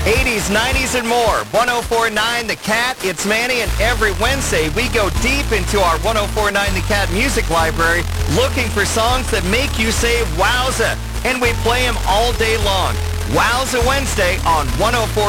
80s, 90s, and more. 104.9 The Cat, it's Manny, and every Wednesday we go deep into our 104.9 The Cat music library looking for songs that make you say wowza, and we play them all day long. Wowza Wednesday on 104.